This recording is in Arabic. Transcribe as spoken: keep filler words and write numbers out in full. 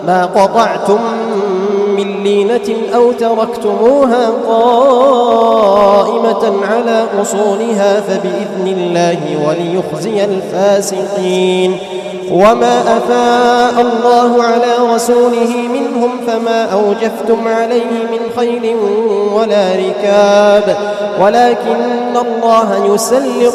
ما قطعتم من لينة أو تركتموها قائمة على أصولها فبإذن الله وليخزي الفاسقين. وما أفاء الله على رسوله منهم فما أوجفتم عليه من خيل ولا ركاب ولكن الله يسلط